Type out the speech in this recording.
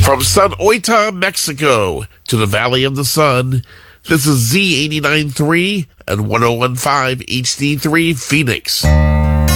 From Sun Oita, Mexico, to the Valley of the Sun, this is Z89.3 and 1015 HD3 Phoenix.